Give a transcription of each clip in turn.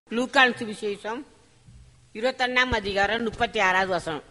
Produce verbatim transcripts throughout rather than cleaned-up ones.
லூக்கான் சுவிசேஷம் இருபத்தொன்னாம் அதிகாரம் முப்பத்தி ஆறாவது வசனம்.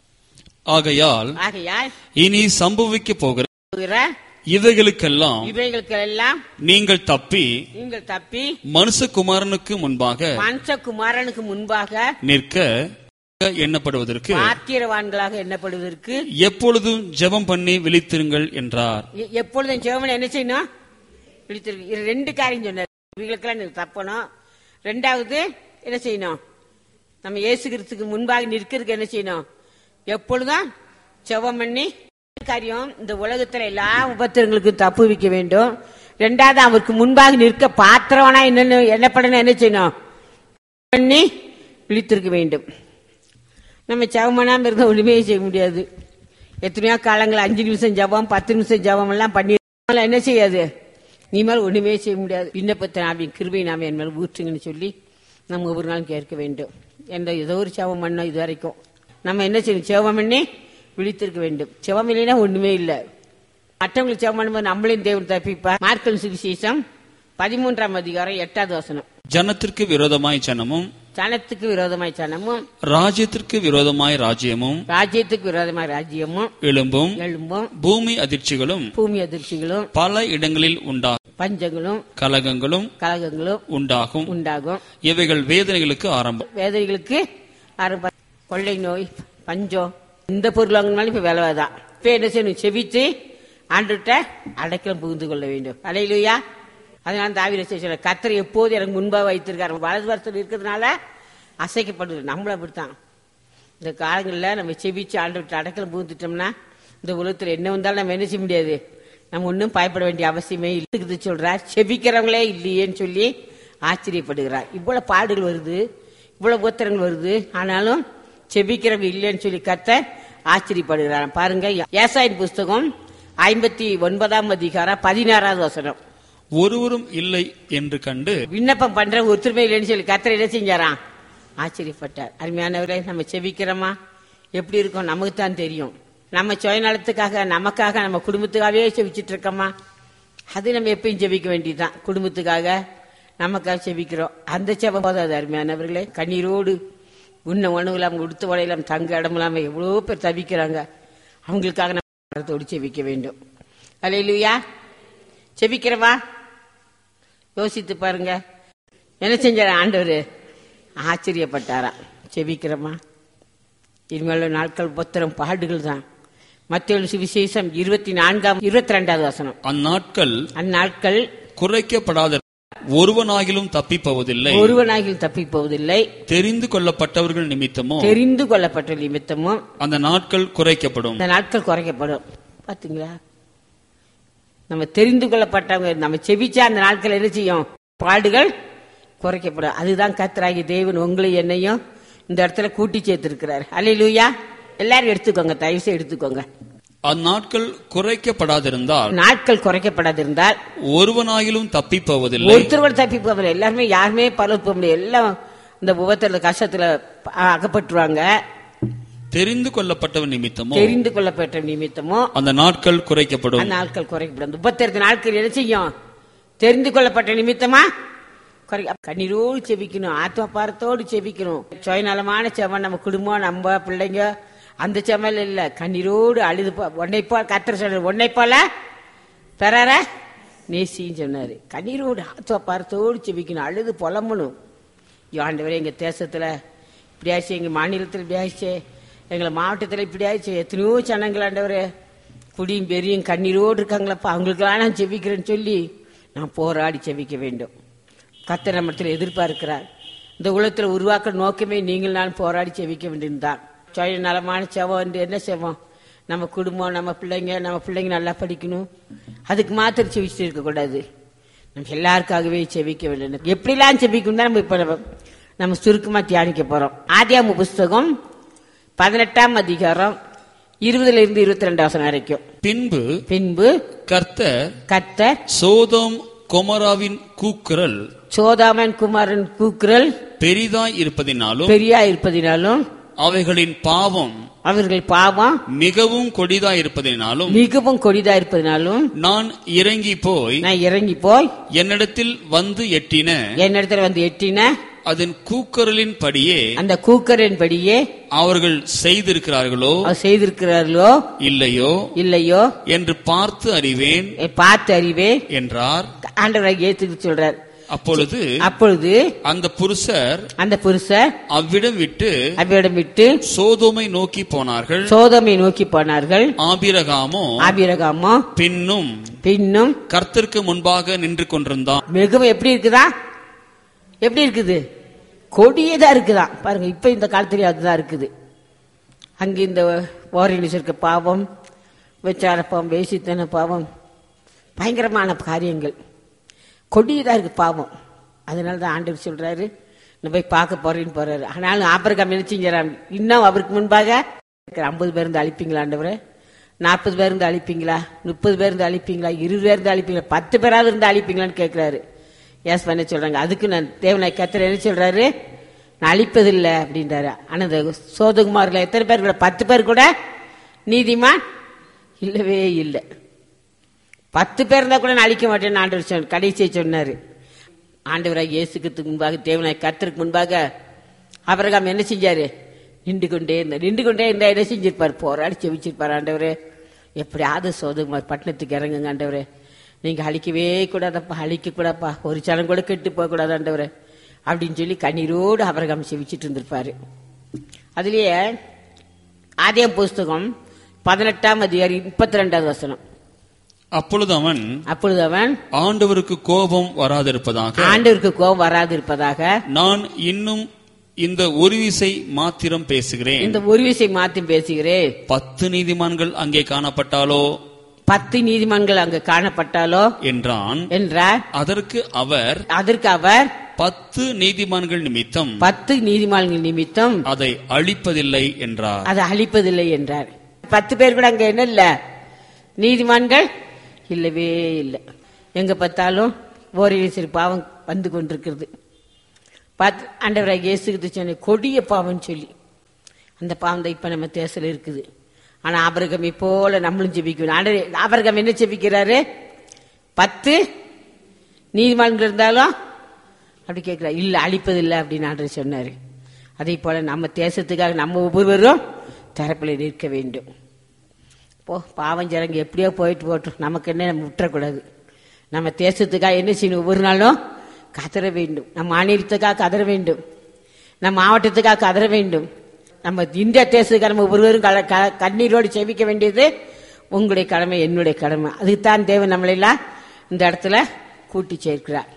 ஆகையால் ஆகையால் இனி சம்பவிக்க போகிற இவைகளுக்கெல்லாம் இவைகளுக்கெல்லாம் நீங்கள் தப்பி நீங்கள் தப்பி மனுஷகுமாரனுக்கு முன்பாக மனுஷகுமாரனுக்கு முன்பாக நிற்க எண்ணப்படுவதற்கு பாத்திரவான்களாக எண்ணப்படுவதற்கு எப்பொழுதும் ஜெபம் பண்ணி விழித்திருங்கள் என்றார். எப்பொழுதும் ஜெபம் என்ன செய்யணும்? விழித்திருக்கு. ரெண்டு காரியம் சொன்னார். இவங்களுக்கெல்லாம் நீங்க தப்பணும். ரெண்டாவது என்ன செய்யணும்? நம்ம இயேசு கிறிஸ்துக்கு முன்பாக நிற்கிறதுக்கு என்ன செய்யணும்? எப்பொழுதும் ஜெபம் பண்ணி காரியம். இந்த உலகத்துல எல்லா உபத்திரங்களுக்கும் தப்பு வைக்க வேண்டும். ரெண்டாவது அவருக்கு முன்பாக நிற்க பாத்திரவனா என்னன்னு என்னப்படணும் என்ன செய்யணும்? பண்ணி விழித்திருக்க வேண்டும். நம்ம ஜெபம் இருந்த ஒண்ணுமே செய்ய முடியாது. எத்தனையோ காலங்கள் அஞ்சு நிமிஷம் ஜெபம் பத்து நிமிஷம் ஜெபம் எல்லாம் பண்ணி என்ன செய்யாது? நீ மேல ஒண்ணுமே செய்ய முடியாது. விண்ணப்பத்தை நாவின் கிருபை நாம என் மேல ஊற்றுங்கன்னு சொல்லி நம்ம ஒவ்வொரு நாளும் கேட்க வேண்டும். என்ற ஏதோ ஒரு ஜெபம் பண்ணோம். இது வரைக்கும் நம்ம என்ன செய்யணும்? ஜெபம் பண்ணி விழித்திருக்க வேண்டும். ஜெபம் இல்லைன்னா ஒண்ணுமே இல்லை. மற்றவங்களுக்கு ஜெபம் பண்ணும்போது நம்மளையும் தேவன் தப்பிப்பா. மார்க்கல் சுவிசேஷம் பதிமூன்றாம் அதிகாரம் எட்டாவது வசனம். ஜனத்திற்கு விரோதமாய் ஜனமும் ஜனத்துக்கு விரோதமாய் ஜனமும் ராஜ்யத்திற்கு விரோதமாய் ராஜ்யமும் ராஜ்யத்துக்கு விரோதமாய் ராஜ்யமும் எழும்பும் எழும்பும் பூமி அதிர்ச்சிகளும் பூமி அதிர்ச்சிகளும் பல இடங்களில் உண்டாகும். பஞ்சங்களும் கலகங்களும் கலகங்களும் உண்டாகும் உண்டாகும் இவைகள் வேதனைகளுக்கு ஆரம்பம். வேதனைகளுக்கு ஆரம்பம். கொள்ளை நோய், பஞ்சம், இந்த பொருள் வாங்கினாலும் இப்ப விலைதான். இப்ப என்ன செய்யணும்? செவித்து ஆண்டுகிட்ட அடைக்கலம் புகுந்து கொள்ள வேண்டும். அல்லேலூயா. அதனால தாவீது சொல்ற கர்த்தர் எப்போது எனக்கு முன்பாக வைத்திருக்காரு. வலது வருஷம் இருக்கிறதுனால அசைக்கப்படுது. நம்மளும் அப்படித்தான். இந்த காலங்களில் நம்ம செவிச்சு ஆண்டுகிட்ட அடைக்கலம் புகுந்துட்டோம்னா இந்த உலகத்தில் என்ன வந்தாலும் நம்ம என்ன செய்ய முடியாது. நம்ம ஒன்றும் பயப்பட வேண்டிய அவசியமே இல்லை சொல்றார். செபிக்கிறவங்களே இல்லையேன்னு சொல்லி ஆச்சரியப்படுகிறார். இவ்வளவு பாடுகள் வருது, இவ்வளவு உத்தரங்கள் வருது, ஆனாலும் செபிக்கிறவங்க இல்லைன்னு சொல்லி கர்த்தர் ஆச்சரியப்படுகிறார். பாருங்க, ஏசாயின் புஸ்தகம் ஐம்பத்தி ஒன்பதாம் அதிகாரம் பதினாறாவது வசனம். ஒருவரும் இல்லை என்று கண்டு விண்ணப்பம் பண்ற ஒருத்தருமே இல்லைன்னு சொல்லி கர்த்தர் என்ன செஞ்சாராம்? ஆச்சரியப்பட்டார். அருமையானவரே, நம்ம செபிக்கிறோமா? எப்படி இருக்கும்? நமக்கு தான் தெரியும். நம்ம சுயநலத்துக்காக நமக்காக நம்ம குடும்பத்துக்காகவே செபிச்சுட்டு இருக்கோமா? அது நம்ம எப்பயும் செபிக்க வேண்டியதுதான். குடும்பத்துக்காக நமக்காக செபிக்கிறோம். அந்த செபம் போதாது. அருமையானவர்களே, கண்ணீரோடு உண்ண உணவு இல்லாம உடுத்த உடையிலாம தங்க இடம் இல்லாம எவ்வளவு பேர் தவிக்கிறாங்க. அவங்களுக்காக நம்ம செபிக்க வேண்டும். அல்லேலூயா. செபிக்கிறவா? யோசித்து பாருங்க. என்ன செஞ்சார ஆண்டவர்? ஆச்சரியப்பட்டாரா? செபிக்கிறமா? இனிமேல் நாட்கள் புத்திரம் பாடுகள் தான். மத்தேயு சுவிசேஷம் இருபத்தி நான்காம் இருபத்தி ரெண்டாவது வசனம். அந்நாட்கள் அந்நாட்கள் குறைக்கப்படாத ஒருவனாகிலும் தப்பிப்போவதில்லை ஒருவனாகிலும் தப்பிப்போவதில்லை தெரிந்து கொள்ளப்பட்டவர்கள் நிமித்தமோ தெரிந்து கொள்ளப்பட்ட நிமித்தமோ அந்த நாட்கள் குறைக்கப்படும். அந்த நாட்கள் குறைக்கப்படும். பாத்தீங்களா? நம்ம தெரிந்து கொள்ளப்பட்டவங்க நம்ம செபிச்சா அந்த நாட்கள் என்ன செய்யும்? பாடுகள் குறைக்கப்படும். அதுதான் கர்த்தராகிய தேவன் உங்களை என்னையும் இந்த இடத்துல கூட்டி சேர்த்திருக்கிறார். அல்லேலூயா. எல்லாரும் எடுத்துக்கோங்க, தயவு செய்து எடுத்துக்கோங்க. அந்நாட்கள் குறைக்கப்படாதிருந்தால் நாட்கள் குறைக்கப்படாதிருந்தால் ஒருவனாகிலும் தப்பி போவதில்லை. ஒருத்தர் தப்பி போவதில்லை. எல்லாருமே யாருமே பரவ போக முடியாது. எல்லாம் இந்த உபத்திரத்துல கஷ்டத்துல அகப்பட்டுருவாங்க. தெரிந்து கொள்ளப்பட்டவன் நிமித்தமோ தெரிந்து கொள்ளப்பட்ட நிமித்தமோ அந்த நாட்கள் குறைக்கப்படும். அந்த நாட்கள் குறைக்கப்படும். உபத்திரத்து நாட்கள் என்ன செய்யும்? தெரிந்து கொள்ளப்பட்ட நிமித்தமா குறை. கண்ணீரோடு செபிக்கணும், ஆத்மா பாரத்தோடு செபிக்கணும். சுயநலமான செவன் நம்ம குடும்பம், நம்ம பிள்ளைங்க, அந்த செமல் இல்ல. கண்ணீரோடு அழுது ஒன்னை போல கர்த்தர் சொல்ற ஒன்னை போல பெறார நேசின்னு சொன்னாரு. கண்ணீரோடு ஆத்மா பாரத்தோடு செபிக்கணும், அழுது புலம்பணும். ஆண்டவரே, எங்க தேசத்துல இப்படியாச்சு, எங்க மாநிலத்தில் இப்படியாச்சு, எங்களை மாவட்டத்தில் இப்படி ஆயிடுச்சு, எத்தனையோ ஜனங்கள் ஆண்டவரே குடியும் பெரியும் கண்ணீரோடு இருக்காங்களப்பா, அவங்களுக்கெல்லாம் நான் செபிக்கிறேன்னு சொல்லி நான் போராடி செபிக்க வேண்டும். கர்த்தர் நம்மத்தில் எதிர்பார்க்கிறார். இந்த உலகத்தில் உருவாக்க நோக்கமே நீங்கள் நான் போராடி செபிக்க வேண்டியதுதான். சுய நலமான செவம் என்று என்ன செவம்? நம்ம குடும்பம், நம்ம பிள்ளைங்க, நம்ம பிள்ளைங்க நல்லா படிக்கணும், அதுக்கு மாத்திரம் செபிச்சுட்டு இருக்கக்கூடாது. நம்ம எல்லாருக்காகவே செபிக்க வேண்டும். எப்படிலாம் செபிக்கணும் தான் நம்ம இப்ப நம்ம சுருக்கமா தியானிக்க போறோம். ஆதியாகம புஸ்தகம் பதினெட்டாம் அதிகாரம் இருபதுல இருந்து இருபத்தி ரெண்டு வசனம் வரைக்கும். பின்பு பின்பு கர்த்தர் கர்த்தர் சோதோம் கொமராவின் கூக்குரல் சோதாமன் குமாரன் கூக்குரல் பெரிதாய் இருப்பதினாலும் பெரியா இருப்பதினாலும் அவைகளின் பாவம் அவர்கள் பாவம் மிகவும் கொடிதா இருப்பதினாலும் மிகவும் கொடிதா இருப்பதினாலும் நான் இறங்கி போய் நான் இறங்கி போய் என்னிடத்தில் வந்து எட்டின என்னிடத்தில் வந்து எட்டின அதன் கூக்குரலின் படியே அந்த கூக்குரலின் படியே அவர்கள் செய்திருக்கிறார்களோ செய்திருக்கிறார்களோ இல்லையோ இல்லையோ என்று பார்த்து அறிவேன் பார்த்து அறிவேன் என்றார். ஆண்டவராகிய இயேசு சொல்றார். அப்பொழுது அப்பொழுது அந்த புருஷர் அந்த புருஷர் அவ்விடம் விட்டு அவ்விடம் விட்டு சோதோமை நோக்கி போனார்கள். சோதோமை நோக்கி போனார்கள். ஆபிரகாமோ ஆபிரகாமோ பின்னும் பின்னும் கர்த்தருக்கு முன்பாக நின்று கொண்டிருந்தான். மிகவும் எப்படி இருக்குதா? எப்படி இருக்குது? கொடியதா இருக்குதான். பாருங்க, இப்ப இந்த காலத்திலேயே அதுதான் இருக்குது. அங்க இந்த ஓரினிஸ் இருக்க பாவம், விச்சார பாவம், வேசித்தன பாவம், பயங்கரமான காரியங்கள் கொடியதா இருக்கு பாவம். அதனாலதான் ஆண்டவர் சொல்றாரு, நான் போய் பார்க்க போறேன்னு போறாரு. ஆனாலும் ஆபிரகாம் என்ன செஞ்சாராம்? இன்னும் அவருக்கு முன்பாக ஐம்பது பேர் இருந்து அழிப்பீங்களா ஆண்டவரே? நாற்பது பேர் இருந்து அழிப்பீங்களா? முப்பது பேர் இருந்து அழிப்பீங்களா? இருபது பேர் இருந்து அழிப்பீங்களா? பத்து பேராவது இருந்து அழிப்பீங்களான்னு கேட்கிறாரு. ஏஸ் பண்ண சொல்றாங்க. அதுக்கு நான் தேவனாய் கர்த்தர் என்ன சொல்றாரு? நான் அழிப்பதில்லை அப்படின்றாரு. ஆனா இந்த சோதகுமார்ல எத்தனை பேர் கூட? பத்து பேர் கூட நீதிமான் இல்லவே இல்லை. பத்து பேர் இருந்தா கூட நான் அழிக்க மாட்டேன்னு ஆண்டவர் சொன்ன கடைசியை சொன்னாரு. ஆண்டவராக இயேசுக்கு முன்பாக தேவனாய் கர்த்தருக்கு முன்பாக ஆபிரகாம் என்ன செஞ்சாரு? நின்று கொண்டே இருந்தார். நின்று கொண்டே இருந்தா என்ன செஞ்சிருப்பார்? போராடி செவிச்சிருப்பார். ஆண்டவரே, எப்படியாவது சோதகுமார் பட்டணத்துக்கு இறங்குங்க ஆண்டவரே, நீங்க அழிக்கவே கூடாதப்பா, அழிக்க கூடாப்பா, ஒரு சனம் கூட கெட்டு போக கூடாது ஆண்டவரே அப்படின்னு சொல்லி கண்ணீரோடு ஆபிரகாம் செவிச்சிட்டு இருந்திருப்பாரு. அதுலயே ஆதியாகம புஸ்தகம் பதினெட்டாம் அதிகாரம் முப்பத்தி ரெண்டாவது வசனம். அப்பொழுது அவன் அப்பொழுது அவன் ஆண்டவருக்கு கோபம் வராதிருப்பதாக ஆண்டவருக்கு கோபம் வராதிருப்பதாக நான் இன்னும் இந்த ஒரு விசை மாத்திரம் பேசுகிறேன். இந்த ஒரு விசை மாத்திரம் பேசுகிறேன். பத்து நீதிமான்கள் அங்கே காணப்பட்டாலோ பத்து நீதிமான்கள் அங்கு காணப்பட்டாலோ என்றான் என்றார். அதற்கு அவர் அதற்கு அவர் பத்து நீதிமான்கள் நிமித்தம் பத்து நீதிமான்கள் நிமித்தம் அதை அழிப்பதில்லை என்றார். அதை அழிப்பதில்லை என்றார். பத்து பேர் கூட அங்க என்ன இல்ல? நீதிமான்கள் இல்லவே இல்லை. எங்க பார்த்தாலும் ஓரிரு சிறு பாவம் வந்து கொண்டிருக்கிறது. ஆண்டவராக இயேசுக்கு சொன்ன கொடிய பாவம் சொல்லி அந்த பாவம் தான் இப்ப நம்ம தேசல இருக்குது. ஆனா ஆபிரகாமை போல நம்மளும் ஜெபிக்கணும். ஆபிரகாம் என்ன ஜெபிக்கிறாரு? பத்து நீதிமான்கள் இருந்தாலும் அப்படி கேட்கிறார். இல்ல, அழிப்பது இல்லை அப்படின்னு ஆண்டவர் சொன்னாரு. அதே போல நம்ம தேசத்துக்காக நம்ம ஒவ்வொருவரும் தரப்பில் நிற்க வேண்டும். போ பாவம் ஜனங்க எப்படியோ போயிட்டு போட்டோம், நமக்கு என்ன, நம்ம விட்டுறக்கூடாது. நம்ம தேசத்துக்காக என்ன செய்யணும்? ஒவ்வொரு நாளும் கதற வேண்டும். நம்ம மாநிலத்துக்காக கதற வேண்டும். நம்ம மாவட்டத்துக்காக கதற வேண்டும். நம்ம இந்திய தேசத்துக்காக நம்ம ஒவ்வொருவரும் கண்ணீரோடு செவிக்க வேண்டியது உங்களுடைய கடமை, என்னுடைய கடமை. அதுக்குத்தான் தேவன் நம்மளெல்லாம் இந்த இடத்துல கூட்டி சேர்க்கிறார்.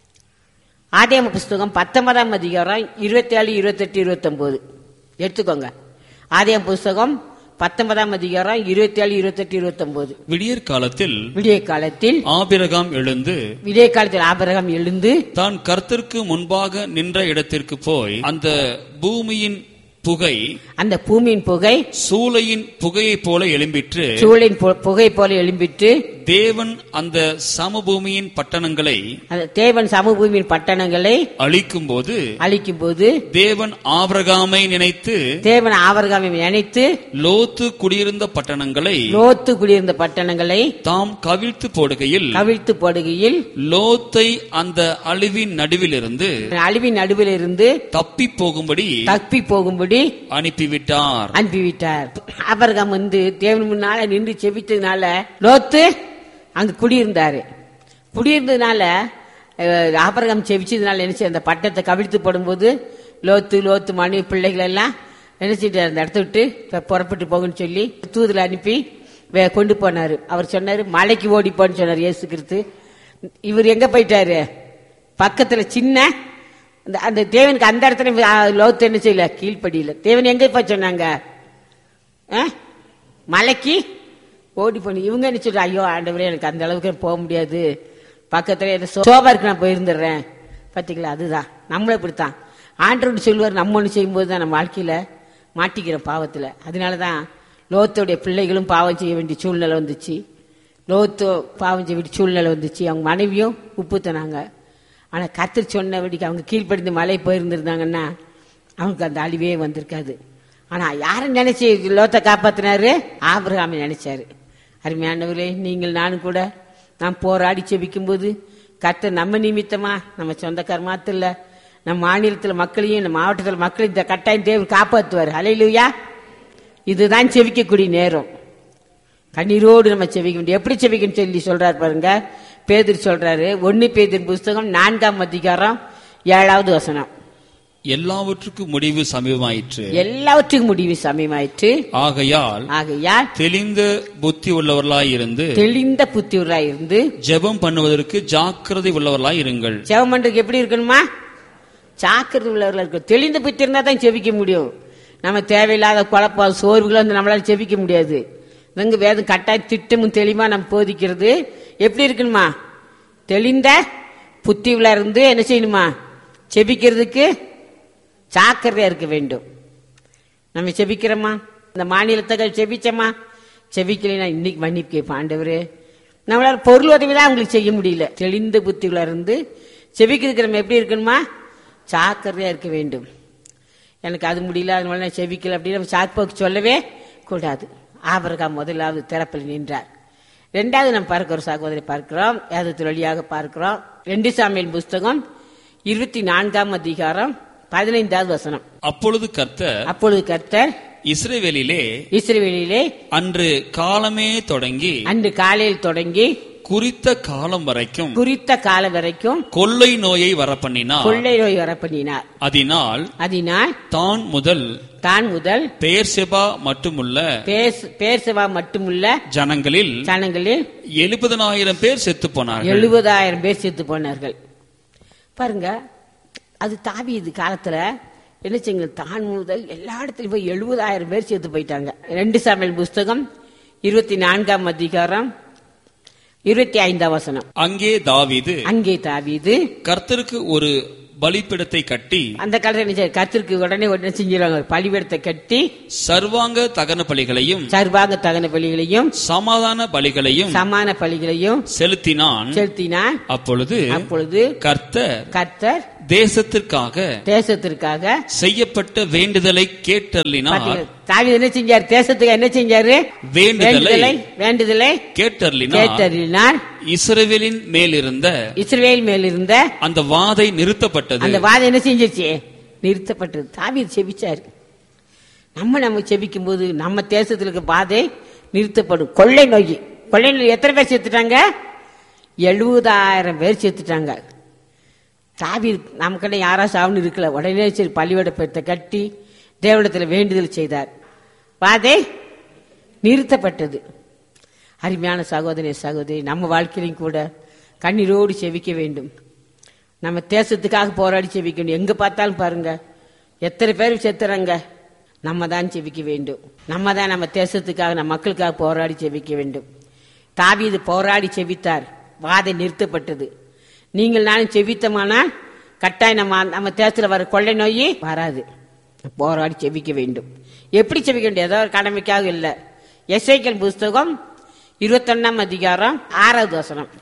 ஆதியாகம புஸ்தகம் பத்தொன்பதாம் அதிகாரம் இருபத்தி ஏழு இருபத்தி எட்டு இருபத்தி ஒன்பது எடுத்துக்கோங்க. ஆதியாகம புஸ்தகம் பத்தொன்பதாம் அதிகாரம் இருபத்தி ஏழு இருபத்தி எட்டு இருபத்தி ஒன்பது. விடியற் காலத்தில் விடிய காலத்தில் ஆபிரகாம் எழுந்து விடிய காலத்தில் ஆபிரகாம் எழுந்து தான் கர்த்தருக்கு முன்பாக நின்ற இடத்திற்கு போய் அந்த பூமியின் புகை அந்த பூமியின் புகை சூளையின் புகையை போல எழும்பிற்று சூளையின் புகை போல எழும்பிற்று தேவன் அந்த சமபூமியின் பட்டணங்களை தேவன் சமபூமியின் பட்டணங்களை அழிக்கும் போது அழிக்கும் போது தேவன் ஆபிரகாமை நினைத்து தேவன் ஆபிரகாமை நினைத்து லோத்து குடியிருந்த பட்டணங்களை லோத்து குடியிருந்த பட்டணங்களை தாம் கவிழ்த்து போடுகையில் கவிழ்த்து போடுகையில் லோத்தை அந்த அழிவின் நடுவில் இருந்து அழிவின் நடுவில் இருந்து தப்பி போகும்படி தப்பி போகும்படி அனுப்பிவிட்டார் அனுப்பிவிட்டார். ஆபிரகாம் வந்து தேவன் முன்னால நின்று செபித்ததுனால லோத்து அங்க குடியிருந்தாரு. குடியிருந்ததுனால ஆபிரகாம் செபிச்சதுனால என்ன செய்ய, அந்த பட்டத்தை கவிழ்த்து போடும்போது லோத்து லோத்து மனைவி பிள்ளைகள் எல்லாம் நினைச்சிட்டு அந்த இடத்த விட்டு புறப்பட்டு போகுன்னு சொல்லி தூதுல அனுப்பி கொண்டு போனாரு. அவர் சொன்னாரு, மலைக்கு ஓடி போன்னு சொன்னார் இயேசு கிறிஸ்து. இவர் எங்க போயிட்டாரு? பக்கத்துல சின்ன அந்த தேவனுக்கு அந்த இடத்துல லோத்து என்ன செய்யல, கீழ்படியில. தேவன் எங்க போய் சொன்னாங்க? மலைக்கு ஓடி போன. இவங்க என்ன சொல்ற, ஐயோ ஆண்டவரே எனக்கு அந்த அளவுக்கு போக முடியாது, பக்கத்துல சோபா இருக்கு, நான் போயிருந்துடுறேன். பாத்தீங்களா, அதுதான் நம்மள இப்படித்தான் ஆண்டவர் சொல்லுவார். நம்ம ஒண்ணு செய்யும் போது தான் நம்ம வாழ்க்கையில மாட்டிக்கிறோம் பாவத்துல. அதனாலதான் லோத்தோடைய பிள்ளைகளும் பாவம் செய்ய வேண்டிய சூழ்நிலை வந்துச்சு. லோத்தோ பாவம் செய்ய வேண்டிய சூழ்நிலை வந்துச்சு. அவங்க மனைவியும் உப்பு தனாங்க. ஆனா கர்த்தர் சொன்னபடிக்கு அவங்க கீழ்ப்படிந்து மலை போயிருந்திருந்தாங்கன்னா அவங்களுக்கு அந்த அழிவே வந்திருக்காது. ஆனா யாரும் நினைச்சு லோத்தை காப்பாத்தினாரு? ஆபிரகாமை நினைச்சாரு. அருமையானவர்களே, நீங்கள் நானும் கூட நாம் போராடி செபிக்கும் போது கர்த்தர் நம்ம நிமித்தமா, நம்ம சொந்தக்கார மாத்திர நம் மாநிலத்தில் மக்களையும் நம் மாவட்டத்தில் மக்களையும் இந்த கட்டாயம் தேவன் காப்பாற்றுவார். ஹல்லேலூயா. இதுதான் செவிக்கக்கூடிய நேரம். கண்ணீரோடு நம்ம செவிக்க முடியும். எப்படி செவிக்கன்னு சொல்லி சொல்றாரு பாருங்க. பேதுரு சொல்றாரு, ஒன்னு பேதுரு புஸ்தகம் நான்காம் அதிகாரம் ஏழாவது வசனம். எல்லாவற்றுக்கும் முடிவு சமீபமாயிற்று. எல்லாவற்றுக்கும் முடிவு சமீபமாயிற்று. ஆகையால் ஆகையால் தெளிந்த புத்தி உள்ளவர்களாய் இருந்து தெளிந்த புத்தி உள்ளவர்களாய் இருந்து ஜெபம் பண்ணுவதற்கு ஜாக்கிரதை உள்ளவர்களாய் இருங்கள். ஜெபம் பண்றதுக்கு எப்படி இருக்கணுமா? ஜாக்கிரதை உள்ளவர்களா இருக்கும். தெளிந்த புத்தி இருந்தா தான் செவிக்க முடியும். நம்ம தேவையில்லாத குழப்பம் சோர்வுகளை வந்து நம்மளால செவிக்க முடியாது. இங்க வேதம் கட்டாய திட்டமும் தெளிவா நம்ம போதிக்கிறது. எப்படி இருக்கணுமா? தெளிந்த புத்தி உள்ள இருந்து என்ன செய்யணுமா? செபிக்கிறதுக்கு ஜாக்கிரதையா இருக்க வேண்டும். நம்ம செபிக்கிறோமா? இந்த மாநிலத்தை செபிச்சோமா? செபிக்கலைன்னா இன்னைக்கு மன்னிப்பு கேட்போம். ஆண்டவரே, நம்மளால பொருள் உதவி தான் அவங்களுக்கு செய்ய முடியல. தெளிந்த புத்தி உள்ள இருந்து செபிக்கிறதுக்கு நம்ம எப்படி இருக்கணுமா? ஜாக்கிரதையா இருக்க வேண்டும். எனக்கு அது முடியல, அதனால நான் செபிக்கல அப்படின்னு நம்ம சாக்கு சொல்லவே கூடாது. ஆபிரகாம் முதலாவது திறப்பில் நின்றார். ரெண்டாவது நம்ம பார்க்கிறோம், சகோதரி பார்க்கிறோம், வேதத்தின் வழியாக பார்க்கிறோம். ரெண்டு சாமுவேல் புஸ்தகம் இருபத்தி நான்காம் அதிகாரம் பதினைந்தாவது வசனம். அப்பொழுது கர்த்தர் அப்பொழுது கர்த்தர் இஸ்ரவேலிலே இஸ்ரவேலிலே அன்று காலமே தொடங்கி அன்று காலையில் தொடங்கி குறித்த காலம் வரைக்கும் குறித்த காலம் வரைக்கும் கொள்ளை நோயை வரப்பண்ணினார். கொள்ளை நோய் வரப்பண்ணினார். அதனால் அதனால் தான் முதல் தான் முதல் பெயர்செபா மட்டுமுள்ள பெயர்செபா மட்டுமுள்ள ஜனங்களில் ஜனங்களில் எழுபதனாயிரம் பேர் செத்து போனார்கள். எழுபதாயிரம் பேர் செத்து போனார்கள். பாருங்க, அது தாவீது காலத்துல என்ன செய்யுங்க, தான் முதல் எல்லா இடத்துலயும் போய் எழுபதாயிரம் பேர் செத்து போயிட்டாங்க. ரெண்டு சாமுவேல் புஸ்தகம் இருபத்தி நான்காம் அதிகாரம் இருபத்தி ஐந்தாம் வசனம். அங்கே தாவீது அங்கே தாவீது கர்த்தருக்கு ஒரு பலிபீடத்தை கட்டி, அந்த காலத்துல கர்த்தருக்கு உடனே உடனே செஞ்சிருவாங்க, பலிபீடத்தை கட்டி சர்வாங்க தகன பலிகளையும் சர்வாங்க தகன பலிகளையும் சமாதான பலிகளையும் சமான பலிகளையும் செலுத்தினான் செலுத்தினான். அப்பொழுது அப்பொழுது கர்த்தர் கர்த்தர் தேசத்திற்காக தேசத்திற்காக செய்யப்பட்ட வேண்டுதலை கேட்டர்லினார். தாவீது என்ன செஞ்சார்? தேசத்துக்கு என்ன செஞ்சாரு? வேண்டுதலை வேண்டுதலை கேட்டர்லினார். கேட்டர்லினார். இஸ்ரவேலின் மேல் இருந்த இஸ்ரவேல் மேல் இருந்த அந்த வாதை நிறுத்தப்பட்டது. அந்த வாதை என்ன செஞ்சிருச்சு? நிறுத்தப்பட்டது. தாவீது செபிச்சாரு. நம்ம நம்ம செபிக்கும் போது நம்ம தேசத்துல இருக்க வாதை நிறுத்தப்படும். கொள்ளை நோய் கொள்ளை நோய் எத்தனை பேர் செத்துட்டாங்க? எழுபதாயிரம் பேர் செத்துட்டாங்க. தாவீது நமக்கென்ன யாரா சாவுன்னு இருக்கல, உடனே சரி பள்ளியோட பெருத்தை கட்டி தேவனிடத்தில் வேண்டுதல் செய்தார். வாதை நிறுத்தப்பட்டது. அருமையான சகோதரி சகோதரி, நம்ம வாழ்க்கையிலும் கூட கண்ணீரோடு செவிக்க வேண்டும். நம்ம தேசத்துக்காக போராடி செவிக்க வேண்டும். எங்க பார்த்தாலும் பாருங்க எத்தனை பேர் செத்துறாங்க. நம்ம தான் செவிக்க வேண்டும். நம்ம தான் நம்ம தேசத்துக்காக நம்ம மக்களுக்காக போராடி செவிக்க வேண்டும். தாவீது போராடி செவித்தார், வாதை நிறுத்தப்பட்டது. நீங்கள் நானும் செவித்தமானால் கட்டாயம் நம்ம நம்ம தேசத்தில் வர கொள்ளை நோய் வராது. போராடி செவிக்க வேண்டும். எப்படி செவிக்க வேண்டும்? ஏதோ ஒரு கடமைக்காக இல்லை. எசேக்கியேல் புஸ்தகம் இருபத்தி ஒன்னாம் அதிகாரம் ஆறாவது வசனம்.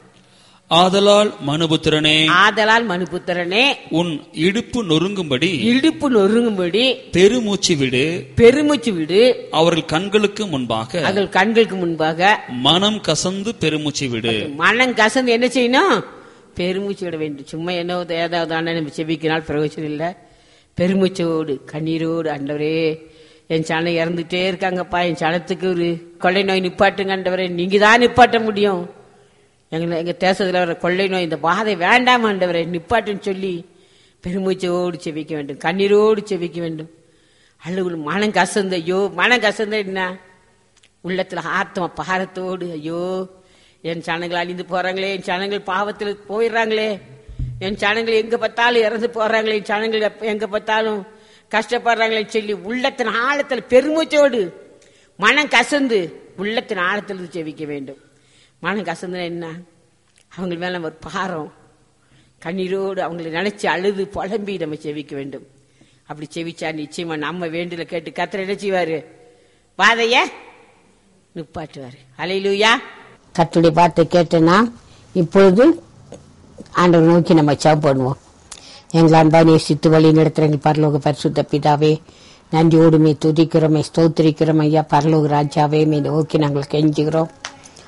ஆதலால் மனுபுத்திரனே ஆதலால் மனுபுத்திரனே உன் இடுப்பு நொறுங்கும்படி இடுப்பு நொறுங்கும்படி பெருமூச்சு விடு பெருமூச்சு விடு அவர்கள் கண்களுக்கு முன்பாக அவர்கள் கண்களுக்கு முன்பாக மனம் கசந்து பெருமூச்சு விடு. மனம் கசந்து என்ன செய்யணும்? பெருமூச்சு விட வேண்டும். சும்மா என்ன ஏதாவது நம்ம செபிக்கினால் பிரயோஜனம் இல்லை. பெருமூச்சோடு கண்ணீரோடு, ஆண்டவரே என் சனம் இறந்துட்டே இருக்காங்கப்பா, என் சனத்துக்கு ஒரு கொள்ளை நோய் நிப்பாட்டுங்க ஆண்டவரே, நீங்க தான் நிப்பாட்ட முடியும். எங்க எங்க தேசத்துல வர கொள்ளை நோய் இந்த பாதை வேண்டாம் ஆண்டவரே நிப்பாட்டுன்னு சொல்லி பெருமூச்சோடு செவிக்க வேண்டும். கண்ணீரோடு செவிக்க வேண்டும். அழுகு மனம் கசந்த ஐயோ மனம் கசந்த என்ன உள்ளத்துல ஆத்ம பாரத்தோடு, ஐயோ என் சனங்கள் அழிந்து போறாங்களே, என் சனங்கள் பாவத்தில் போயிடுறாங்களே, என் சனங்கள் எங்க பார்த்தாலும் இறந்து போறாங்களே, என் சனங்கள் எங்க பார்த்தாலும் கஷ்டப்படுறாங்களே சொல்லி உள்ளத்தின் ஆழத்தில் பெருமூச்சோடு மனம் கசந்து உள்ளத்தின் ஆழத்தில் செவிக்க வேண்டும். மனம் கசந்துனா என்ன? அவங்க மேல ஒரு பாரம், கண்ணீரோடு அவங்களை நினைச்சு அழுது புலம்பி நம்ம செவிக்க வேண்டும். அப்படி செவிச்சா நிச்சயமா நம்ம வேண்டுல கேட்டு கர்த்தர் என்ன செய்வாரு? வாதைய நிப்பாட்டுவாரு. அல்லேலூயா. கர்த்தருடைய வார்த்தை கேட்டேன்னா இப்பொழுது ஆண்டவர் நோக்கி நம்ம ஜெபம் பண்ணுவோம். எங்கள் அன்பா நேசித்து வழி நடத்துற எங்கள் பரலோக பரிசுத்த பிதாவே, நன்றியோடுமே துதிக்கிறோமே ஸ்தோத்திரிக்கிறோம் ஐயா. பரலோக ராஜாவே, மே நோக்கி நாங்கள் கெஞ்சுகிறோம்.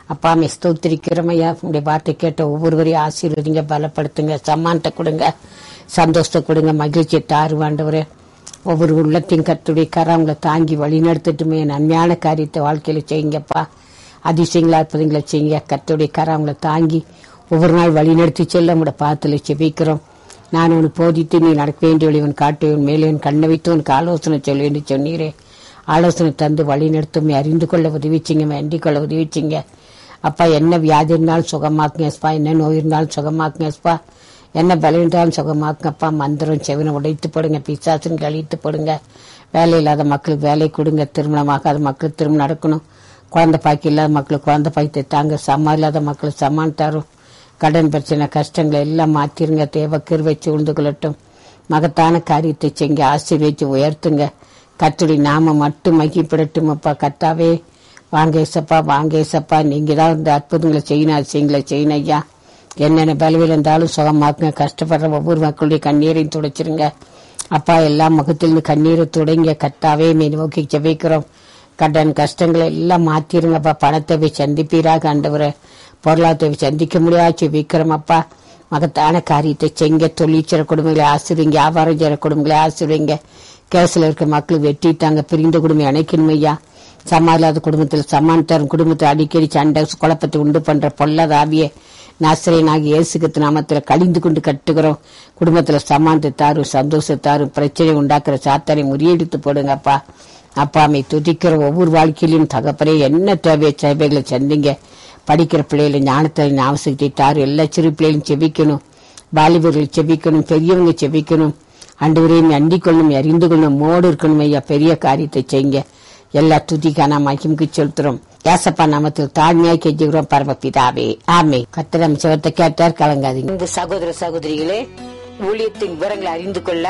அப்பா மே ஸ்தோத்திரிக்கிறமையா, உங்களுடைய வார்த்தை கேட்ட ஒவ்வொருவரையும் ஆசீர்வதிங்க, பலப்படுத்துங்க, சம்மானத்தை கொடுங்க, சந்தோஷத்தை கொடுங்க, மகிழ்ச்சியை தாரு ஆண்டவரே. ஒவ்வொரு உள்ளத்தையும் கர்த்தருடைய கரங்களை தாங்கி வழி நடத்திட்டுமே நன்மையான காரியத்தை வாழ்க்கையில செய்யுங்கப்பா. அதிசயங்களா இருப்பதுங்களை செய்யுங்க. கர்த்தருடைய கரங்களை தாங்கி ஒவ்வொரு நாள் வழி நடத்தி செல்ல உங்களோட பாத்துல செபிக்கிறோம். நான் உனக்கு போதித்து நீ நடக்க வேண்டியவன் காட்டுவன் மேலே கண்ணை வைத்து உனக்கு ஆலோசனை சொல்ல வேண்டி சொன்னீரே. ஆலோசனை தந்து வழி நடத்தும் அறிந்து கொள்ள உதவிச்சிங்க, வேண்டிக் கொள்ள உதவிச்சிங்க. அப்பா என்ன வியாதி இருந்தாலும் சுகமாக்குங்கப்பா, என்ன நோய் இருந்தாலும் சுகமாக்குங்கப்பா, என்ன பலம் இருந்தாலும் சுகமாக்குங்கப்பா. மந்திரம் செவனை உடைத்து போடுங்க, பிசாசுன்னு கழித்து போடுங்க. வேலை இல்லாத மக்களுக்கு வேலை கொடுங்க, திருமணமாகாத மக்களுக்கு திருமணம் நடக்கணும், குழந்தை பாக்கி இல்லாத மக்களுக்கு குழந்தை பாக்கி தாங்க, சம்மா இல்லாத மக்களுக்கு சம்மான் தரும். கடன் பிரச்சனை கஷ்டங்களை எல்லாம் மாற்றிருங்க. தேவ கிருபை சூழ்ந்து கொள்ளட்டும். மகத்தான காரியத்தை செய்ய ஆசீர்வதிச்சு உயர்த்துங்க. கர்த்தருடைய நாம மட்டும் மகிப்படட்டும். அப்பா கர்த்தாவே வாங்கேசப்பா, வாங்கேசப்பா, நீங்க தான் இந்த அற்புதங்களை செய்யணும், அதிசயங்களை செய்யணும் ஐயா. என்னென்ன பலவில் இருந்தாலும் சுகமாக்குங்க. கஷ்டப்படுற ஒவ்வொரு மக்களுடைய கண்ணீரையும் துடைச்சிருங்க அப்பா. எல்லா முகத்திலிருந்து கண்ணீரை துடைங்க. கர்த்தாவே மே நோக்கி ஜெபிக்கிறோம். கடன் கஷ்டங்களை எல்லாம் மாத்திருங்கப்பா. பணத்தை சந்திப்பீராக ஆண்டவரே. பொருளாதாரத்தை சந்திக்க முடியாது விக்கிறோம் அப்பா. மகத்தான காரியத்தை செங்க. தொழிற்சிற குடும்பங்களை ஆசிரியங்க, வியாபாரம் செய்கிற குடும்பங்களை ஆசிரியங்க. கேஸ்ல இருக்க மக்கள் வெட்டிட்டாங்க, பிரிந்த குடும்பம் அணைக்கணும் ஐயா. சமாளில்லாத குடும்பத்தில் சமான் தரும் குடும்பத்தை அடிக்கடி சண்டை குழப்பத்தை உண்டு பண்ற பொல்லாத ஆவிய நாசிரியனாகி இயேசுகிறிஸ்து நாமத்தில் கழிந்து கொண்டு கட்டுகிறோம். குடும்பத்துல சமானத்தை தாரும், சந்தோஷத்தாரும், பிரச்சனை உண்டாக்குற சாத்தானை முறியடித்து போடுங்கப்பா. அப்பா அம்மை துதிக்கிற ஒவ்வொரு வாழ்க்கையிலும் தகப்பனே என்ன தேவையை சேவைகளை சந்திங்க. படிக்கிற பிள்ளைகளை ஞானத்தை அவசியத்தை தாரு. எல்லா சிறு பிள்ளைகளும் செபிக்கணும், வாலிபர்கள் செபிக்கணும், பெரியவங்க செபிக்கணும். ஆண்டவரையும் அண்டிக் கொள்ளும், அறிந்து கொள்ளும், மோடு இருக்கணும் ஐயா. பெரிய காரியத்தை செய்யுங்க. எல்லா துதிக்கான மகிமுக்கு செலுத்துறோம். ஏசப்பா நாமத்தில் தாழ்மையாய் கெஞ்சுகிறோம் பரமபிதாவே, ஆமே. கர்த்தர் நம்ம செவத்தை கேட்டார், கலங்காதீங்க. இந்த சகோதர சகோதரிகளே, ஊழியத்தின் விவரங்களை அறிந்து கொள்ள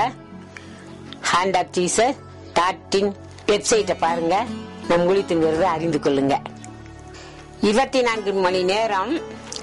hand of Jesus dot in வெப்சைட்டை பாருங்க. நம் ஊழியத்தின் விவரத்தை அறிந்து கொள்ளுங்க. இருபத்தி நான்கு மணி நேரம்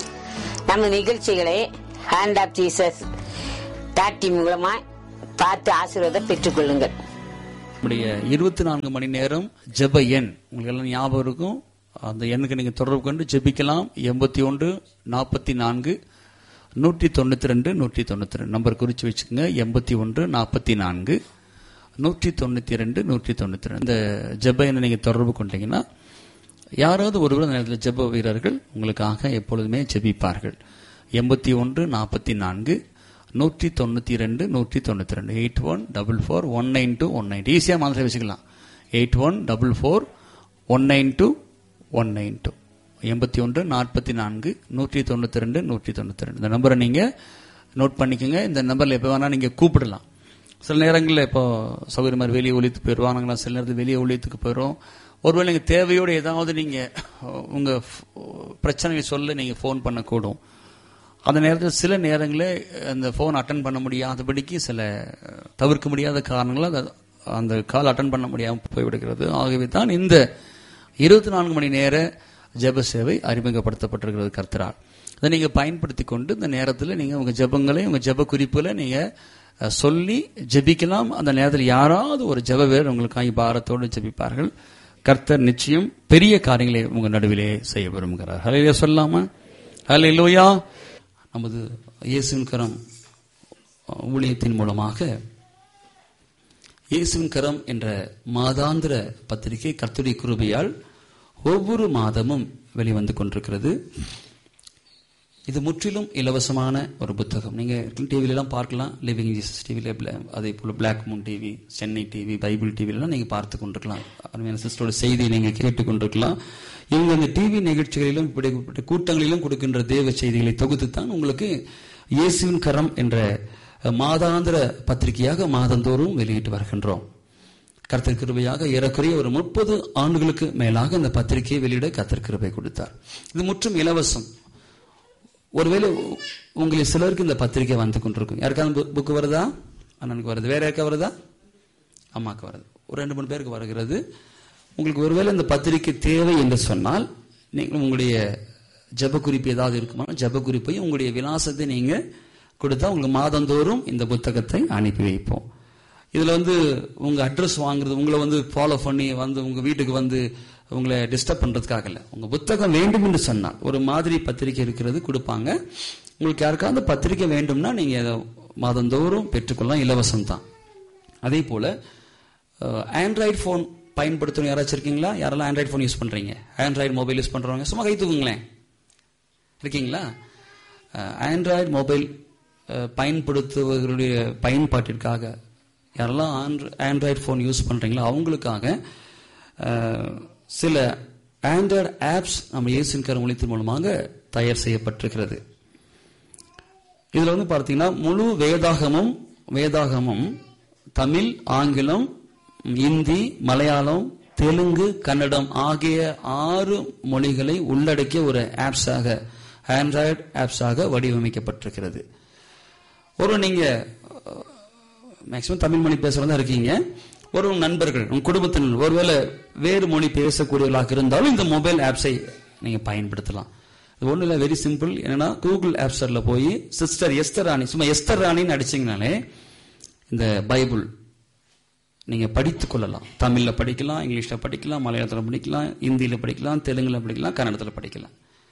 நம்ம நிகழ்ச்சிகளை hand of Jesus dot in மூலமா பார்த்து ஆசீர்வாதம் பெற்றுக் கொள்ளுங்கள். நம்முடைய இருபத்தி நான்கு மணி நேரம் ஜெப எண் உங்களுக்கு எல்லாம் ஞாபகம் இருக்கும். அந்த எண்ணுக்கு நீங்க தொடர்பு கொண்டு ஜெபிக்கலாம். எண்பத்தி ஒன்று நாற்பத்தி நான்கு நூற்றி தொண்ணூத்தி ரெண்டு நூற்றி தொண்ணூத்தி ரெண்டு நம்பர் குறிச்சு வச்சுக்கோங்க. எண்பத்தி ஒன்று நாற்பத்தி நான்கு நூற்றி தொண்ணூத்தி ரெண்டு நூற்றி தொண்ணூத்தி ரெண்டு இந்த ஜெப எண்ணை நீங்க தொடர்பு கொண்டீங்கன்னா யாராவது ஒருவர் அந்த நேரத்தில் ஜெப வீரர்கள் உங்களுக்காக எப்பொழுதுமே ஜெபிப்பார்கள். எண்பத்தி ஒன்று நாற்பத்தி நான்கு நூற்றி தொண்ணூத்தி ரெண்டு நூற்றி தொண்ணூத்தி ரெண்டு eight one double four one nine two one nine ஈஸியா மாதிரி வச்சுக்கலாம். Eight one double four one nine two one nine two எண்பத்தி ஒன்று நாற்பத்தி நான்கு நூற்றி தொண்ணூத்தி ரெண்டு நூற்றி தொண்ணூத்தி ரெண்டு இந்த நம்பரை நீங்க நோட் பண்ணிக்கோங்க. இந்த நம்பர்ல எப்ப வேணா நீங்க கூப்பிடலாம். சில நேரங்களில் இப்போ சௌகரிய மாதிரி வெளியே ஒழித்துக்கு போயிடுவாங்களா, சில நேரத்தில் வெளியே ஒழித்துக்கு போயிடும். ஒருவேளை நீங்க தேவையோடு ஏதாவது நீங்க உங்க பிரச்சனையை சொல்ல நீங்க போன் பண்ணக்கூடும். அந்த நேரத்தில் சில நேரங்களில் அந்த போன் அட்டன் பண்ண முடியாதபடிக்கு சில தவிர்க்க முடியாத காரணங்களால் அந்த கால் அட்டன் பண்ண முடியாமல் போய்விடுகிறது. ஆகவே தான் இந்த இருபத்தி நான்கு மணி நேர ஜெப சேவை அறிமுகப்படுத்தப்பட்டிருக்கிறது கர்த்தரால். அதை நீங்க பயன்படுத்தி கொண்டு இந்த நேரத்தில் நீங்க உங்க ஜெபங்களை உங்க ஜெப குறிப்புகளை நீங்க சொல்லி ஜெபிக்கலாம். அந்த நேரத்தில் யாராவது ஒரு ஜெப வீரர் உங்களுக்காக பாரத்தோடு ஜெபிப்பார்கள். கர்த்தர் நிச்சயம் பெரிய காரியங்களை உங்க நடுவிலே செய்ய விரும்புகிறார். ஹல்லேலூயா சொல்லாமா? ஹல்லேலூயா. நமது இயேசுவின் கரம் ஊழியத்தின் மூலமாக இயேசுவின் கரம் என்ற மாதாந்திர பத்திரிகை கர்த்தருடைய கிருபையால் ஒவ்வொரு மாதமும் வெளிவந்து கொண்டிருக்கிறது. இது முற்றிலும் இலவசமான ஒரு புத்தகம். நீங்க டிவில எல்லாம் பார்க்கலாம். லிவிங் ஜீசஸ் டிவில, அதே போல black Moon TV, Chennai TV, Bible டிவில எல்லாம் நீங்க பார்த்து கொண்டிருக்கலாம். அருமையான சிஸ்டரோட செய்தியை நீங்க கேட்டுக் கொண்டிருக்கலாம். இவங்க அந்த டிவி நிகழ்ச்சிகளிலும் இப்படிப்பட்ட கூட்டங்களிலும் கொடுக்கின்ற தேவ செய்திகளை தொகுத்துத்தான் உங்களுக்கு இயேசுவின் கரம் என்ற மாதாந்திர பத்திரிகையாக மாதந்தோறும் வெளியிட்டு வருகின்றோம். கர்த்தர் கிருபையாக ஏறக்குறைய ஒரு முப்பது ஆண்டுகளுக்கு மேலாக இந்த பத்திரிகையை வெளியிட கர்த்தர் கிருபை கொடுத்தார். இது முற்றும் இலவசம். ஒருவேளை உங்களுக்கு சிலருக்கு இந்த பத்திரிகை வந்து கொண்டிருக்கும். யாருக்காவது புக்கு வருதா? அண்ணனுக்கு வருது. வேற யாருக்கா வருதா? அம்மாக்கு வருது. ஒரு ரெண்டு மூணு பேருக்கு வருகிறது. உங்களுக்கு ஒருவேளை இந்த பத்திரிகை தேவை என்று சொன்னால் நீங்கள் உங்களுடைய ஜப குறிப்பு ஏதாவது இருக்குமா, ஜப குறிப்பையும் உங்களுடைய விலாசத்தை நீங்க கொடுத்தா உங்களுக்கு மாதந்தோறும் இந்த புத்தகத்தை அனுப்பி வைப்போம். இதுல வந்து உங்க அட்ரஸ் வாங்குறது, உங்களை வந்து ஃபாலோ பண்ணி வந்து உங்க வீட்டுக்கு வந்து உங்களை டிஸ்டர்ப் பண்றதுக்காக இல்ல. உங்க புத்தகம் வேண்டும் என்று சொன்னால் ஒரு மாதிரி பத்திரிகை இருக்கிறது கொடுப்பாங்க. உங்களுக்கு யாருக்காவது பத்திரிகை வேண்டும்னா நீங்க மாதந்தோறும் பெற்றுக்கொள்ளலாம், இலவசம் தான். அதே போல ஆண்ட்ராய்டு போன் பயன்படுத்தணும் யாராச்சும் இருக்கீங்களா? யாரெல்லாம் ஆண்ட்ராய்டு போன் யூஸ் பண்றீங்க? ஆண்ட்ராய்டு மொபைல் யூஸ் பண்றவங்க சும்மா கை தூக்குங்களேன். இருக்கீங்களா? ஆண்ட்ராய்டு மொபைல் பயன்படுத்துவர்களுடைய பயன்பாட்டிற்காக யாரெல்லாம் ஆண்ட்ராய்டு போன் யூஸ் பண்றீங்களோ அவங்களுக்காக சில ஆண்ட்ராய்டு ஆப்ஸ் நம்ம இயேசுவின் கரம் ஒளித்தின் மூலமாக தயார் செய்யப்பட்டிருக்கிறது. இதுல வந்து பார்த்தீங்கன்னா முழு வேதாகமும் வேதாகமும் தமிழ், ஆங்கிலம், இந்தி, மலையாளம், தெலுங்கு, கன்னடம் ஆகிய ஆறு மொழிகளை உள்ளடக்கிய ஒரு ஆப்ஸாக ஆண்ட்ராய்டு ஆப்ஸாக வடிவமைக்கப்பட்டிருக்கிறது. ஒரு நீங்க மேக்சிமம் தமிழ் மொழி பேசுறதா இருக்கீங்க, ஒரு நண்பர்கள் உங்க குடும்பத்தினர் ஒருவேளை வேறு மொழி பேசக்கூடியவர்களாக இருந்தாலும் இந்த மொபைல் ஆப்ஸை நீங்க பயன்படுத்தலாம். இது ஒண்ணு இல்ல, வெரி சிம்பிள். என்னன்னா கூகுள் ஆப் ஸ்டோர்ல போய் சிஸ்டர் எஸ்தர் ராணி, சும்மா எஸ்தர் ராணின்னு அடிச்சீங்கனாலே இந்த பைபிள் நீங்க படித்துக் கொள்ளலாம். தமிழ்ல படிக்கலாம், இங்கிலீஷ்ல படிக்கலாம், மலையாளத்துல படிக்கலாம், இந்தியில படிக்கலாம், தெலுங்குல படிக்கலாம், கன்னடத்துல படிக்கலாம்.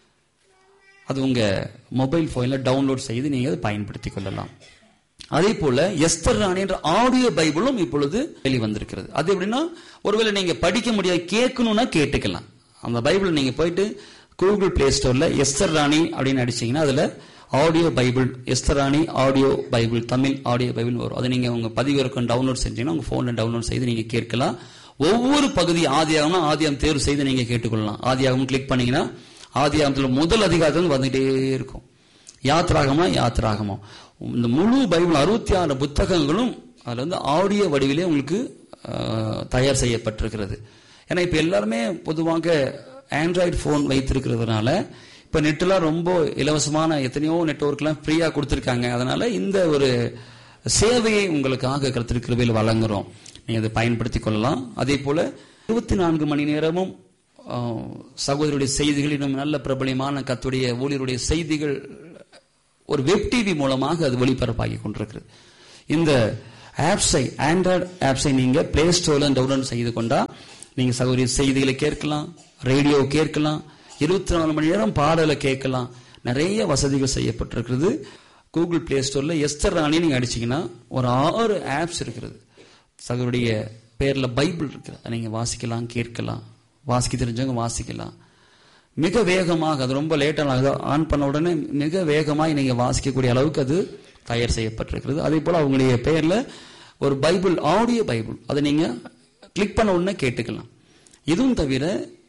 அது உங்க மொபைல் போன்ல டவுன்லோட் செய்து நீங்க அதை பயன்படுத்திக் கொள்ளலாம். அதே போல எஸ்தர் ராணி என்ற ஆடியோ பைபிளும் இப்பொழுது வெளிவந்திருக்கிறது. அது எப்படின்னா ஒருவேளை நீங்க படிக்க முடியாது, கேட்கணும்னா கேட்டுக்கலாம். அந்த பைபிள் நீங்க போயிட்டு கூகுள் பிளே ஸ்டோர்ல எஸ்தர் ராணி அப்படின்னு அடிச்சீங்கன்னா அதுல ஆடியோ பைபிள், எஸ்தர் ராணி audio Bible, Tamil audio Bible வரும். அதை நீங்க உங்க பதிவிறக்கம் டவுன்லோட் செஞ்சீங்கன்னா உங்க போன்ல டவுன்லோட் செய்து நீங்க கேட்கலாம். ஒவ்வொரு பகுதி ஆதியாகம்னா ஆதியாகம் தேர்வு செய்து நீங்க கேட்டுக்கொள்ளலாம். ஆதியாகம் கிளிக் பண்ணீங்கன்னா ஆதியாகத்துல முதல் அதிகாரத்தில் வந்துட்டே இருக்கும். யாத்ராகமா யாத்ராகமா இந்த முழு பைபிள் அறுபத்தி ஆறு புத்தகங்களும் அதுல வந்து ஆடியோ வடிவிலே உங்களுக்கு தயார் செய்யப்பட்டிருக்கிறது. ஏன்னா இப்ப எல்லாருமே பொதுவாக ஆண்ட்ராய்டு போன் வைத்திருக்கிறதுனால இப்ப நெட்லாம் ரொம்ப இலவசமான எத்தனையோ நெட்வொர்க் எல்லாம் ஃப்ரீயா கொடுத்திருக்காங்க. அதனால இந்த ஒரு சேவையை உங்களுக்காக கர்த்தர் கிருபையில் வழங்குறோம், நீங்க அதை பயன்படுத்திக் கொள்ளலாம். அதே போல இருபத்தி நான்கு மணி நேரமும் சகோதரருடைய செய்திகள், இன்னும் நல்ல பிரபலியமான கர்த்தருடைய ஊழியருடைய செய்திகள் ஒரு வெப் டிவி மூலமாக அது ஒளிபரப்பாகி கொண்டிருக்கிறது. இந்த ஆப்ஸை ஆண்ட்ராய்டு ஆப்ஸை நீங்க பிளே ஸ்டோர்ல டவுன்லோட் செய்து கொண்டா நீங்க சகோதரி செய்திகளை கேட்கலாம், ரேடியோ கேட்கலாம், இருபத்தி நாலு மணி நேரம் பாடலை கேட்கலாம். நிறைய வசதிகள் செய்யப்பட்டிருக்கிறது. கூகுள் பிளே ஸ்டோர்ல எஸ்தர் ராணி நீங்க அடிச்சீங்கன்னா ஒரு ஆறு ஆப்ஸ் இருக்கிறது. சகோதரிய பேர்ல பைபிள் இருக்குது, அதை நீங்க வாசிக்கலாம், கேட்கலாம். வாசிக்க தெரிஞ்சவங்க வாசிக்கலாம். மிக வேகமாக, அது ரொம்ப லேட்டாக ஆன் பண்ண உடனே மிக வேகமாக நீங்க வாசிக்கக்கூடிய அளவுக்கு அது தயார் செய்யப்பட்டிருக்கிறது. அதே போல அவங்களுடைய பெயர்ல ஒரு பைபிள் ஆடியோ பைபிள், அதை நீங்க கிளிக் பண்ண உடனே கேட்டுக்கலாம். இதுவும் தவிர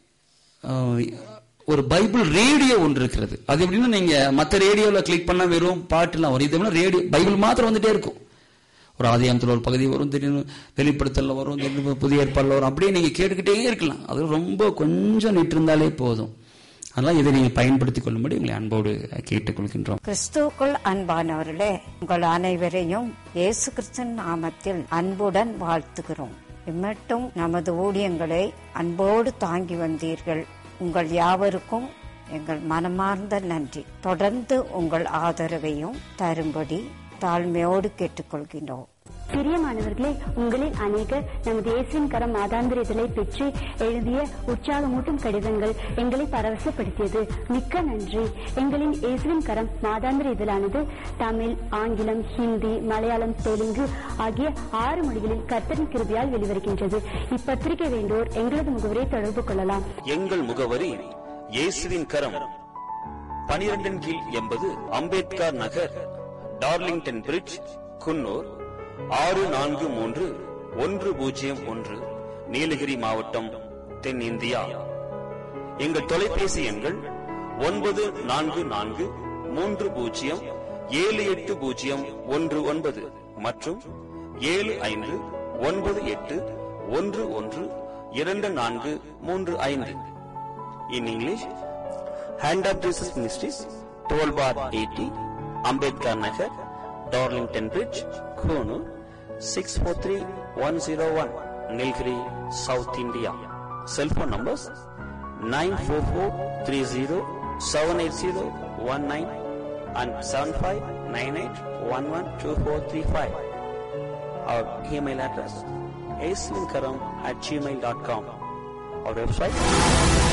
ஒரு பைபிள் ரேடியோ ஒன்று இருக்கிறது. அது எப்படின்னா நீங்க மற்ற ரேடியோல கிளிக் பண்ணா வெறும் பாட்டுலாம் வரும், இது ரேடியோ பைபிள் மாத்திரம் வந்துட்டே இருக்கும். ஒரு ஆதியாகமத்தில் ஒரு பகுதி வரும், திடீர்னு வெளிப்படுத்தல வரும், திடீர்னு புதிய ஏற்பாடுல வரும், அப்படியே நீங்க கேட்டுக்கிட்டே இருக்கலாம். அது ரொம்ப கொஞ்சம் நிட்டு இருந்தாலே போதும். அதனால இதை நீங்க பயன்படுத்திக் கொள்ளும்படி உங்களை அன்போடு கேட்டுக்கொள்கின்றோம். கிறிஸ்துவுக்குள் அன்பானவர்களே, உங்கள் அனைவரையும் இயேசு கிறிஸ்துவின் நாமத்தில் அன்புடன் வாழ்த்துகிறோம். இம்மட்டும் நமது ஊழியங்களை அன்போடு தாங்கி வந்தீர்கள். உங்கள் யாவருக்கும் எங்கள் மனமார்ந்த நன்றி. தொடர்ந்து உங்கள் ஆதரவையும் தரும்படி தாழ்மையோடு கேட்டுக்கொள்கின்றோம். பிரியமானவர்களே, உங்களில் அநேகர் நமது இயேசுவின் கரம் மாதாந்திர இதழை பெற்று எழுதிய உற்சாகமூட்டும் கடிதங்கள் எங்களை பரவசப்படுத்தியது. மிக்க நன்றி. எங்களின் இயேசுவின் கரம் மாதாந்திர இதழானது தமிழ், ஆங்கிலம், ஹிந்தி, மலையாளம், தெலுங்கு ஆகிய ஆறு மொழிகளில் கர்த்தரின் கிருபையால் வெளிவருகின்றது. இப்பத்திரிகை வேண்டோர் எங்களது முகவரியை தொடர்பு கொள்ளலாம். எங்கள் முகவரி இயேசுவின் கரம், பனிரெண்டின் கீழ் எண்பது அம்பேத்கர் நகர், டார்லிங்டன் பிரிட்ஜ், குன்னூர் ஆறு நான்கு மூன்று ஒன்று பூஜ்ஜியம் ஒன்று, நீலகிரி மாவட்டம், தென்னிந்தியா. எங்கள் தொலைபேசி எண்கள் ஒன்பது நான்கு நான்கு மூன்று பூஜ்ஜியம் ஏழு எட்டு பூஜ்ஜியம் ஒன்று ஒன்பது மற்றும் ஏழு ஐந்து ஒன்பது எட்டு ஒன்று ஒன்று இரண்டு நான்கு மூன்று ஐந்து. In English, hand of Jesus ministries, twelve bar eighty, Ambedkar Nagar, Darlington bridge, Coonoor six four three one zero one, Nilgiri, South India. Cell phone numbers nine four four three zero seven eight zero one nine and seven five nine eight one one two four three five. Our email address aislinkaram at gmail dot com. our website